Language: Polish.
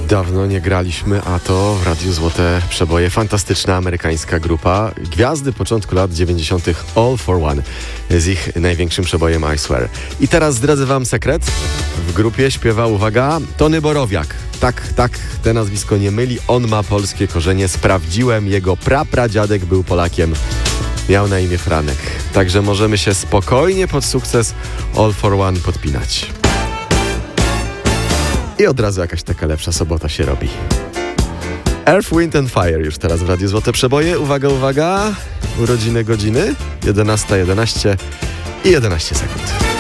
Dawno nie graliśmy, a to w Radiu Złote Przeboje. Fantastyczna amerykańska grupa. Gwiazdy początku lat 90. All for One z ich największym przebojem I Swear. I teraz zdradzę wam sekret. W grupie śpiewa, uwaga, Tony Borowiak. Tak, te nazwisko nie myli. On ma polskie korzenie. Sprawdziłem, jego prapradziadek był Polakiem. Miał na imię Franek. Także możemy się spokojnie pod sukces All for One podpinać. I od razu jakaś taka lepsza sobota się robi. Earth, Wind and Fire już teraz w Radiu Złote Przeboje. Uwaga, urodziny godziny 11:11 i 11 sekund.